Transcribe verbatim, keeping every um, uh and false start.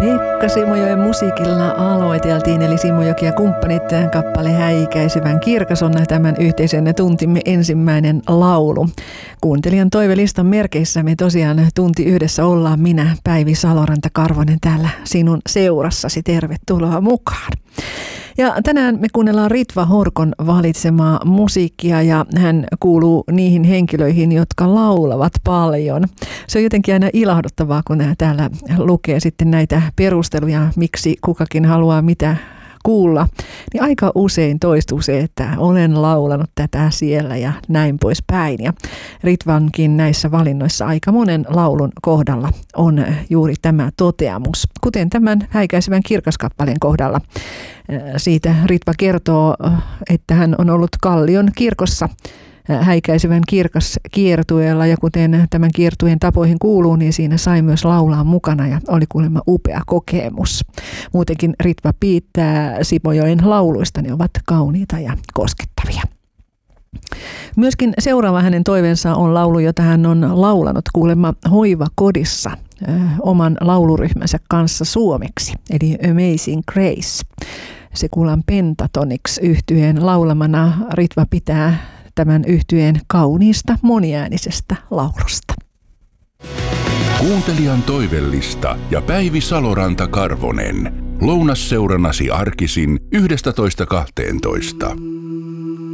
Pekka Simojoen musiikilla aloiteltiin, eli Simojoki ja kumppanit kappale Häikäisevän kirkas on tämän yhteisen tuntimme ensimmäinen laulu. Kuuntelijan toivelistan merkeissä me tosiaan tunti yhdessä ollaan, minä Päivi Saloranta-Karvonen täällä sinun seurassasi. Tervetuloa mukaan. Ja tänään me kuunnellaan Ritva Horkon valitsemaa musiikkia ja hän kuuluu niihin henkilöihin, jotka laulavat paljon. Se on jotenkin aina ilahduttavaa, kun täällä lukee sitten näitä perusteluja, miksi kukakin haluaa mitä kuulla. Niin aika usein toistuu se, että olen laulanut tätä siellä ja näin poispäin. Ja Ritvankin näissä valinnoissa aika monen laulun kohdalla on juuri tämä toteamus. Kuten tämän Häikäisevän kirkaskappaleen kohdalla. Siitä Ritva kertoo, että hän on ollut Kallion kirkossa Häikäisevän kirkas kiertueella ja kuten tämän kiertueen tapoihin kuuluu, niin siinä sai myös laulaa mukana ja oli kuulemma upea kokemus. Muutenkin Ritva piittää Simojoen lauluista, ne ovat kauniita ja koskettavia. Myöskin seuraava hänen toiveensa on laulu, jota hän on laulanut kuulemma hoivakodissa äh, oman lauluryhmänsä kanssa suomeksi, eli Amazing Grace. Se kuullaan Pentatonix -yhtyeen laulamana. Ritva pitää tämän yhtyeen kauniista moniäänisestä laulusta. Kuuntelijan toivellista ja Päivi Saloranta-Karvonen. Lounasseuranasi arkisin yhdestätoista kahteentoista.